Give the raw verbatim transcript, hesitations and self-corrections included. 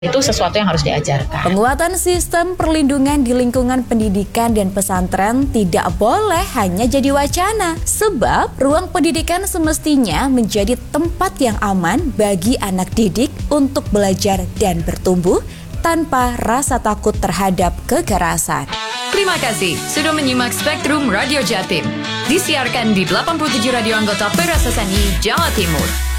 Itu sesuatu yang harus diajarkan. Penguatan sistem perlindungan di lingkungan pendidikan dan pesantren tidak boleh hanya jadi wacana, sebab ruang pendidikan semestinya menjadi tempat yang aman bagi anak didik untuk belajar dan bertumbuh tanpa rasa takut terhadap kekerasan. Terima kasih sudah menyimak Spektrum Radio Jatim. Disiarkan di delapan puluh tujuh radio anggota P R S S N I Jawa Timur.